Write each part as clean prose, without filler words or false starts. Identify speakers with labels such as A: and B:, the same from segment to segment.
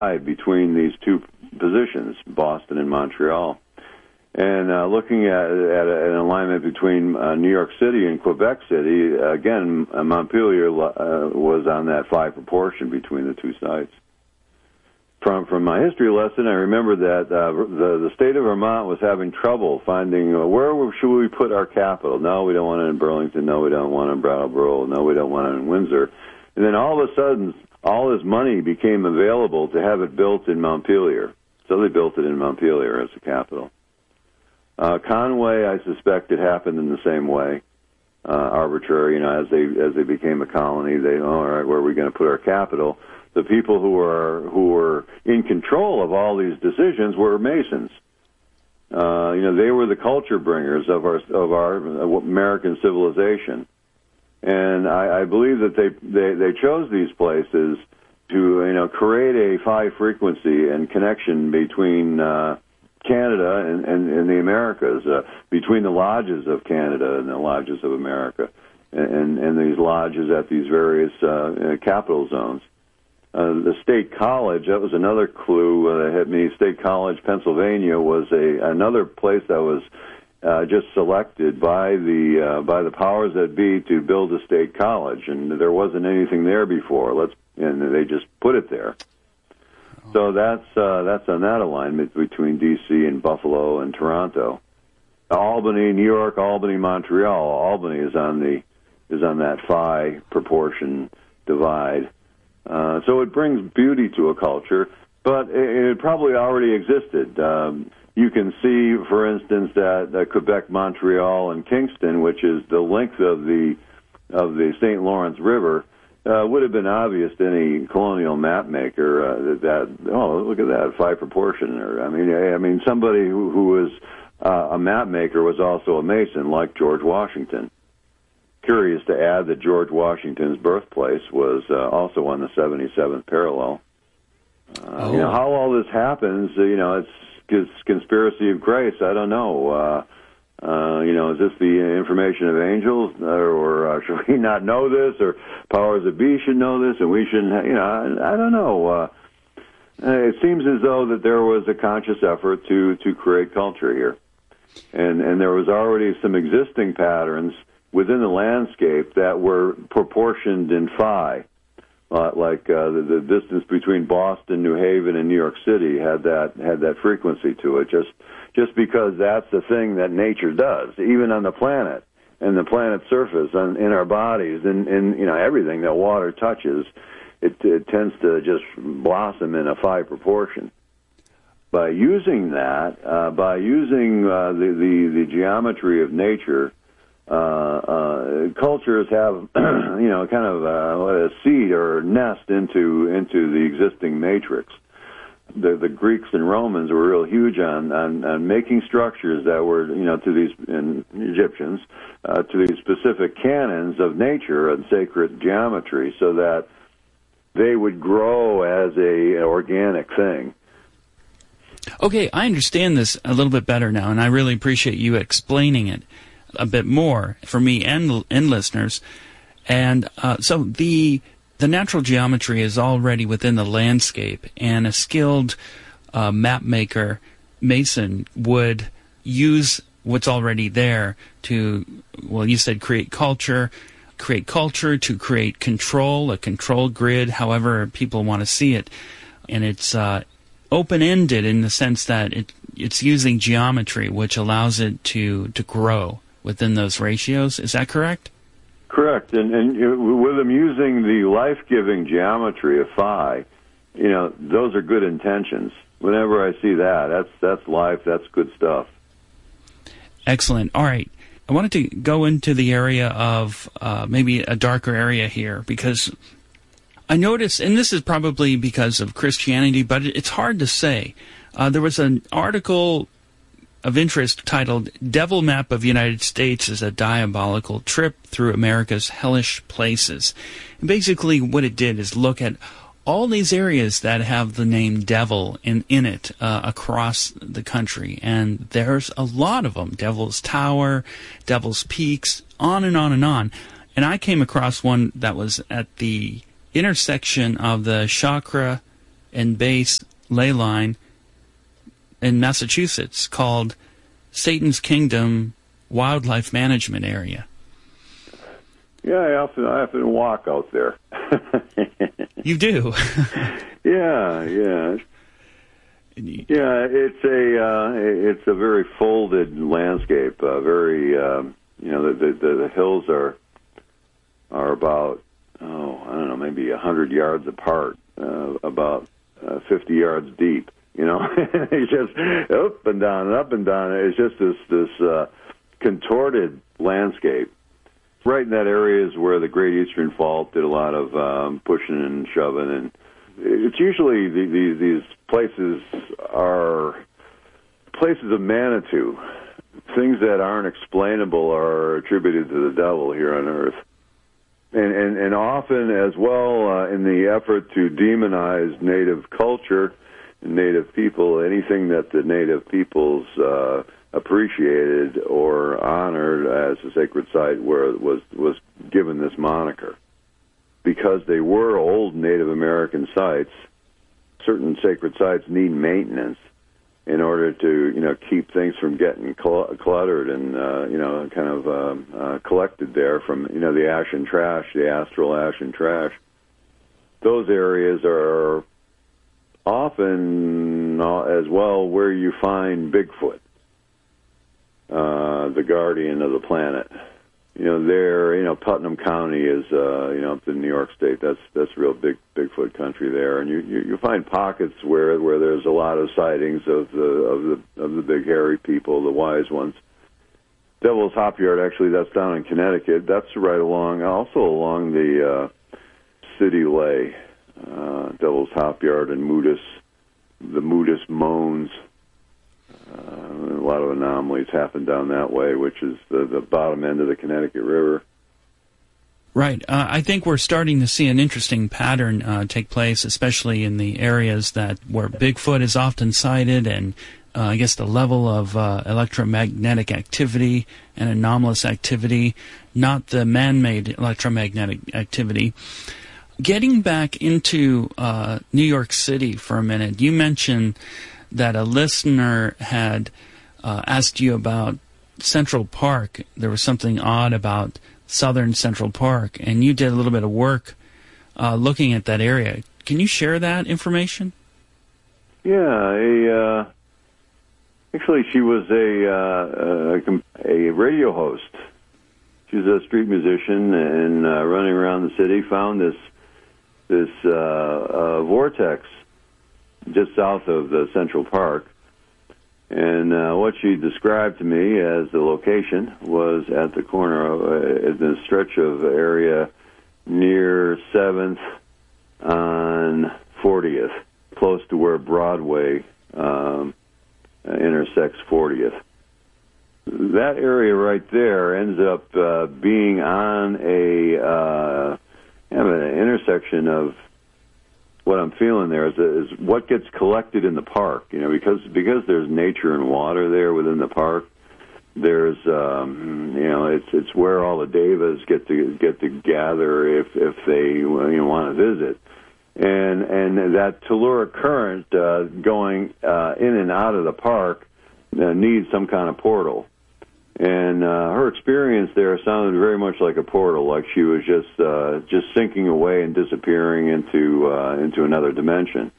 A: between these two positions, Boston and Montreal. And looking at an alignment between New York City and Quebec City, again, Montpelier was on that 5 proportion between the two sites. From my history lesson, I remember that the state of Vermont was having trouble finding where should we put our capital. No, we don't want it in Burlington. No, we don't want it in Brattleboro. No, we don't want it in Windsor. And then all of a sudden, all this money became available to have it built in Montpelier. So they built it in Montpelier as the capital. Conway, I suspect it happened in the same way, arbitrary. As they became a colony, all right, where are we going to put our capital? The people who were in control of all these decisions were Masons. They were the culture bringers of our American civilization, and I believe that they chose these places to create a high frequency and connection between Canada and the Americas, between the lodges of Canada and the lodges of America, and these lodges at these various capital zones. The State College, that was another clue that hit me. State College, Pennsylvania, was another place that was just selected by the powers that be to build a state college, and there wasn't anything there before. And they just put it there. So that's on that alignment between D.C. and Buffalo and Toronto. Albany, New York, Albany, Montreal. Albany is on that phi proportion divide. So it brings beauty to a culture, but it probably already existed. You can see, for instance, that Quebec, Montreal, and Kingston, which is the length of the St. Lawrence River, would have been obvious to any colonial map maker look at that 5 proportion. I mean, somebody who was a map maker was also a Mason, like George Washington. Curious to add that George Washington's birthplace was also on the 77th parallel. How all this happens, it's conspiracy of grace. I don't know. Is this the information of angels, or should we not know this, or powers that be should know this, and we shouldn't? I don't know. It seems as though that there was a conscious effort to create culture here, and there was already some existing patterns within the landscape that were proportioned in phi, like the distance between Boston, New Haven, and New York City had that frequency to it. Just because that's the thing that nature does, even on the planet and the planet's surface, in our bodies, and everything that water touches, it tends to just blossom in a phi proportion. By using that, the geometry of nature. Cultures have, kind of a seed or nest into the existing matrix. The Greeks and Romans were real huge on making structures that were, to these Egyptians, to these specific canons of nature and sacred geometry, so that they would grow as an organic thing.
B: Okay, I understand this a little bit better now, and I really appreciate you explaining it a bit more for me and listeners. And so the natural geometry is already within the landscape, and a skilled map maker, Mason, would use what's already there to, well, you said create culture to create control, a control grid, however people want to see it. And it's open-ended in the sense that it's using geometry, which allows it to grow within those ratios. Is that correct?
A: Correct. And with them using the life-giving geometry of phi, those are good intentions. Whenever I see that's life, that's good stuff.
B: Excellent. All right. I wanted to go into the area of maybe a darker area here, because I noticed, and this is probably because of Christianity, but it's hard to say. There was an article of interest titled "Devil Map of United States is a Diabolical Trip Through America's Hellish Places." And basically what it did is look at all these areas that have the name devil in it across the country. And there's a lot of them. Devil's Tower, Devil's Peaks, on and on and on. And I came across one that was at the intersection of the Chakra and base ley line in Massachusetts called Satan's Kingdom Wildlife Management Area.
A: Yeah, I often walk out there.
B: You do?
A: Yeah. Yeah, it's a very folded landscape. Very, the hills are about, I don't know, maybe 100 yards apart, about 50 yards deep. It's just up and down and up and down. It's just this contorted landscape. Right in that area is where the Great Eastern Fault did a lot of pushing and shoving, and it's usually these places are places of Manitou. Things that aren't explainable are attributed to the devil here on Earth. And often as well, in the effort to demonize native culture and native people, anything that the native peoples appreciated or honored as a sacred site where it was given this moniker. Because they were old Native American sites, certain sacred sites need maintenance in order to, keep things from getting cluttered and, kind of collected there from, the ash and trash, the astral ash and trash. Those areas are often as well where you find Bigfoot, the guardian of the planet. Putnam County is, up in New York State. That's real Bigfoot country there, and you find pockets where there's a lot of sightings of the big hairy people, the wise ones. Devil's Hop Yard, actually, that's down in Connecticut. That's right along the City Ley, Devil's Hop Yard and the Moodus Moans. A lot of anomalies happen down that way, which is the bottom end of the Connecticut River.
B: Right. I think we're starting to see an interesting pattern take place, especially in the areas where Bigfoot is often sighted, and I guess the level of electromagnetic activity and anomalous activity, not the man-made electromagnetic activity. Getting back into New York City for a minute, you mentioned that a listener had asked you about Central Park. There was something odd about Southern Central Park, and you did a little bit of work looking at that area. Can you share that information?
A: Yeah, actually, she was a radio host. She was a street musician and running around the city, found this vortex just south of the Central Park. And what she described to me as the location was at the corner of the stretch of area near 7th on 40th, close to where Broadway intersects 40th. That area right there ends up being on an intersection of what I'm feeling there is what gets collected in the park. Because there's nature and water there within the park. There's it's where all the devas get to gather if they want to visit, and that telluric current going in and out of the park needs some kind of portal. And her experience there sounded very much like a portal, like she was just sinking away and disappearing into another dimension.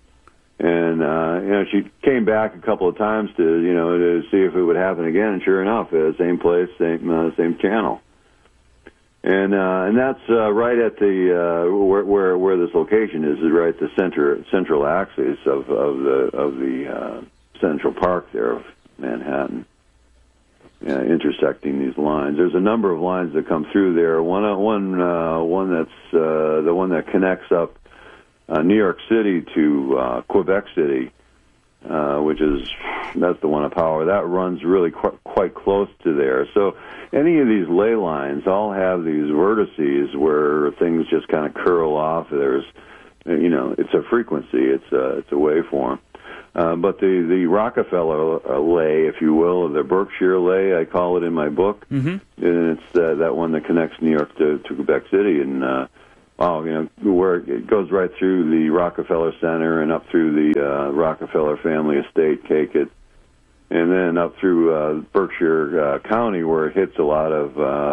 A: And she came back a couple of times to see if it would happen again. And sure enough, same place, same channel. And that's right at the where this location is right at the central axis of the Central Park there of Manhattan. Intersecting these lines. There's a number of lines that come through there. One that's the one that connects up New York City to Quebec City, that's the one of power. That runs really quite close to there. So any of these ley lines all have these vertices where things just kind of curl off. There's, it's a frequency. It's a waveform. But the Rockefeller ley, if you will, or the Berkshire ley, I call it in my book, and it's that one that connects New York to Quebec City, and where it goes right through the Rockefeller Center and up through the Rockefeller family estate, Cakit, and then up through Berkshire County, where it hits a lot of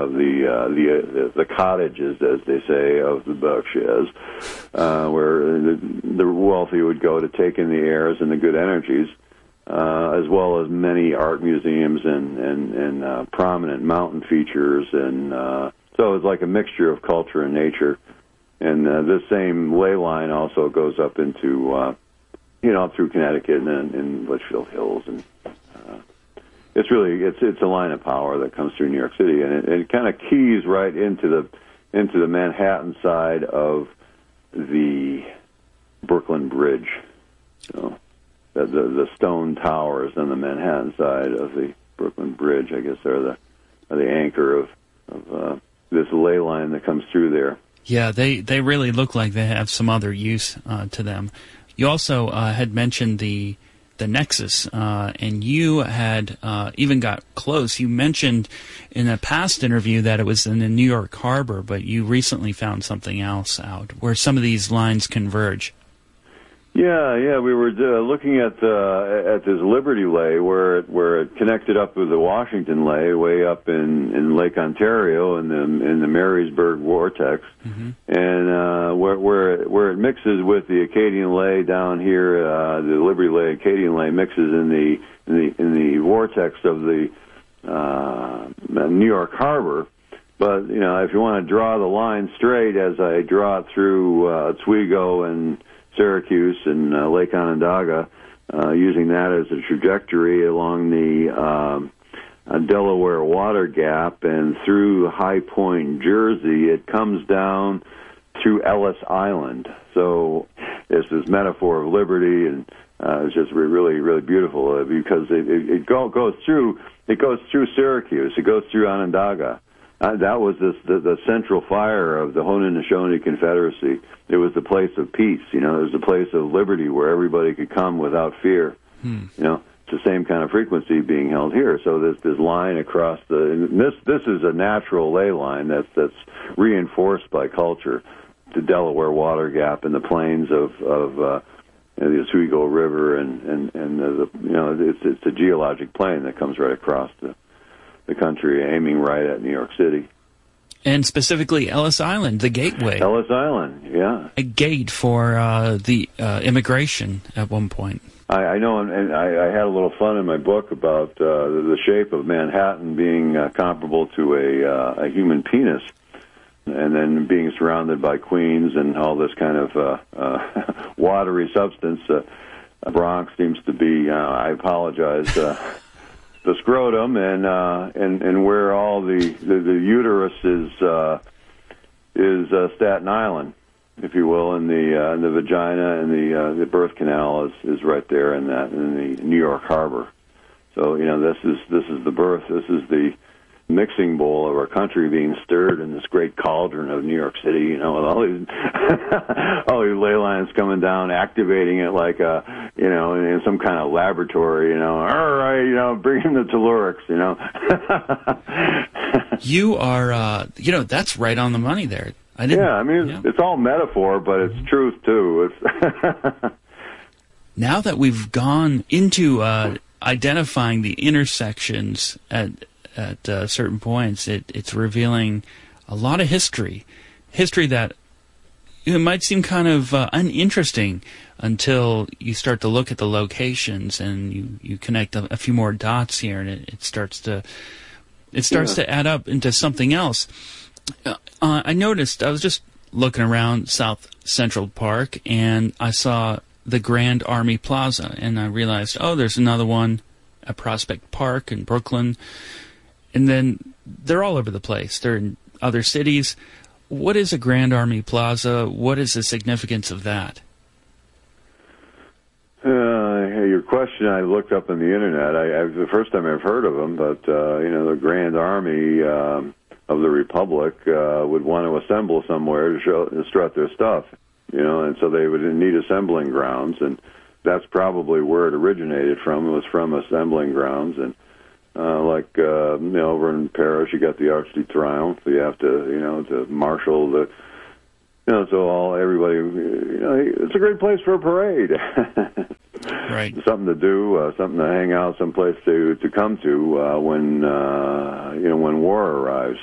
A: the cottages, as they say, of the Berkshires, where the wealthy would go to take in the airs and the good energies, as well as many art museums and prominent mountain features, and so it's like a mixture of culture and nature. And this same ley line also goes up into, up through Connecticut and Litchfield Hills, and it's a line of power that comes through New York City, and it kind of keys right into the Manhattan side of the Brooklyn Bridge. So the stone towers on the Manhattan side of the Brooklyn Bridge, I guess, are the anchor of this ley line that comes through there.
B: Yeah, they really look like they have some other use to them. You also had mentioned the Nexus, and you had even got close. You mentioned in a past interview that it was in the New York Harbor, but you recently found something else out where some of these lines converge.
A: Yeah, we were looking at this Liberty Ley where it connected up with the Washington Ley way up in Lake Ontario in the Marysburg vortex, mm-hmm. and where it mixes with the Acadian Ley down here, the Liberty Ley Acadian Ley mixes in the vortex of the New York Harbor. But if you want to draw the line straight, as I draw it through Oswego and Syracuse and Lake Onondaga, using that as a trajectory along the Delaware Water Gap and through High Point, Jersey, it comes down through Ellis Island. So it's this metaphor of liberty, and it's just really, really beautiful because it goes through Syracuse, it goes through Onondaga. That was the central fire of the Haudenosaunee Confederacy. It was the place of peace. It was the place of liberty where everybody could come without fear. It's the same kind of frequency being held here. So this line across this is a natural ley line that's reinforced by culture. The Delaware Water Gap and the plains of the Oswego River and it's a geologic plain that comes right across the country, aiming right at New York City.
B: And specifically Ellis Island, the gateway.
A: Ellis Island, yeah.
B: A gate for the immigration at one point.
A: I know, and I had a little fun in my book about the shape of Manhattan being comparable to a human penis, and then being surrounded by Queens and all this kind of watery substance. Bronx seems to be, I apologize, the scrotum, and where all the uterus is Staten Island, if you will, and the vagina and the birth canal is right there in the New York Harbor. So this is the birth. This is the mixing bowl of our country being stirred in this great cauldron of New York City, with all these all these ley lines coming down, activating it like in some kind of laboratory, all right, bring in the tellurics,
B: You are, that's right on the money there.
A: It's all metaphor, but it's truth too.
B: Now that we've gone into identifying the intersections at certain points, it's revealing a lot of history that it might seem kind of uninteresting until you start to look at the locations and you connect a few more dots here, and it starts to add up into something else. I noticed, I was just looking around South Central Park, and I saw the Grand Army Plaza, and I realized, there's another one at Prospect Park in Brooklyn. And then they're all over the place. They're in other cities. What is a Grand Army Plaza? What is the significance of that?
A: Your question I looked up on the internet. The first time I've heard of them, but the Grand Army of the Republic would want to assemble somewhere to strut their stuff, and so they would need assembling grounds, and that's probably where it originated from. It was from assembling grounds, and over in Paris, you got the Arc de Triomphe. You have to, to marshal So everybody, it's a great place for a parade.
B: Right.
A: Something to do, something to hang out, someplace to come to when war arrives.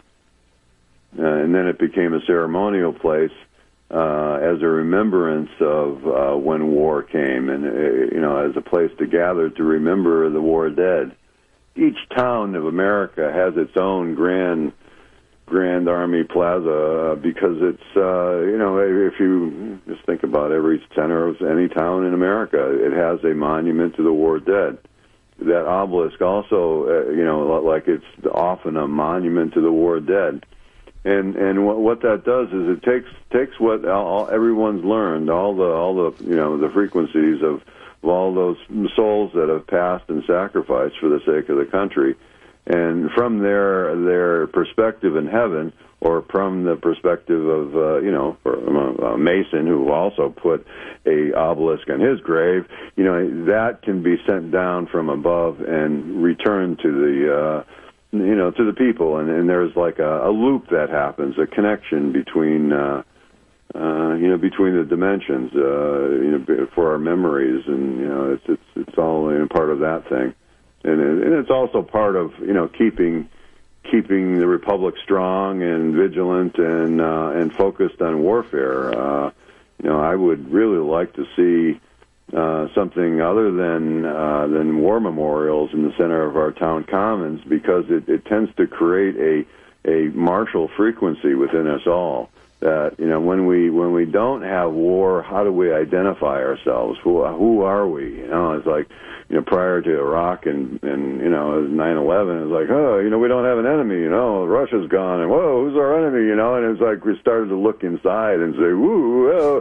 A: And then it became a ceremonial place as a remembrance of when war came, and as a place to gather to remember the war dead. Each town of America has its own Grand Army Plaza because it's if you just think about every center of any town in America, it has a monument to the war dead. That obelisk also, like it's often a monument to the war dead. And what that does is it takes what everyone's learned, all the frequencies of all those souls that have passed and sacrificed for the sake of the country, and from their perspective in heaven, or from the perspective of a Mason who also put a obelisk on his grave, that can be sent down from above and returned to the to the people, and there's like a loop that happens, a connection between between the dimensions, for our memories, and it's all part of that thing, and it's also part of keeping the Republic strong and vigilant and focused on warfare. I would really like to see something other than war memorials in the center of our town commons, because it tends to create a martial frequency within us all. That when we don't have war, how do we identify ourselves? Who are we? It's like prior to Iraq and 9/11, it's like we don't have an enemy. Russia's gone, and whoa, who's our enemy? And it's like we started to look inside and say, woo,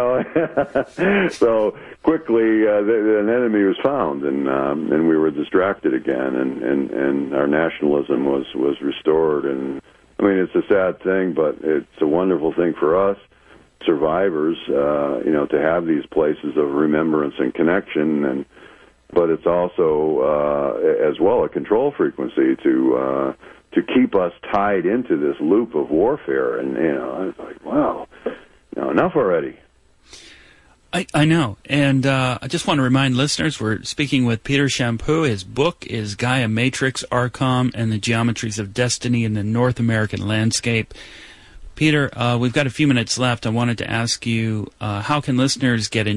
A: so quickly an enemy was found, and we were distracted again, and our nationalism was restored. And I mean, it's a sad thing, but it's a wonderful thing for us survivors, to have these places of remembrance and connection, but it's also as well a control frequency to keep us tied into this loop of warfare. And it's like, wow, enough already.
B: I know, and I just want to remind listeners we're speaking with Peter Champoux. His book is Gaia Matrix, Archon, and the Geometries of Destiny in the North American Landscape. Peter, we've got a few minutes left. I wanted to ask you, how can listeners get in